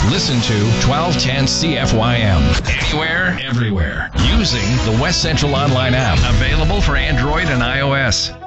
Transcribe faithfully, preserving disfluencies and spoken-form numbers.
Listen to twelve ten C F Y M anywhere, everywhere using the West Central Online app, available for Android and iOS.